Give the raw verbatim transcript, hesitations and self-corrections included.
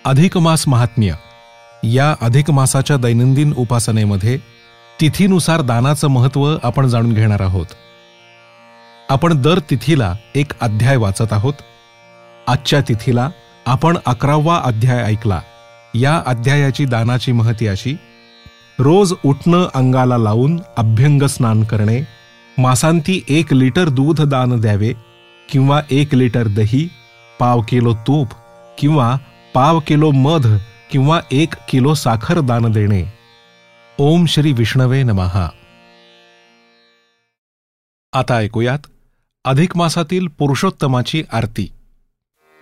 अधिक मास महात्म्य या अधिक मासाच्या दैनंदिन उपासनेमध्ये तिथीनुसार दानाचं महत्त्व आपण जाणून घेणार आहोत. आपण दर तिथीला एक अध्याय वाचत आहोत. आजच्या तिथीला आपण अकरावा अध्याय ऐकला. या अध्यायाची दानाची महती अशी: रोज उठणं अंगाला लावून अभ्यंग स्नान करणे, मासांती एक लिटर दूध दान द्यावे किंवा एक लिटर दही, पाव किलो तूप किंवा पाव किलो मध किंवा एक किलो साखर दान देणे. ओम श्री विष्णवे नमः. आता ऐकूयात अधिक मासातील पुरुषोत्तमाची आरती.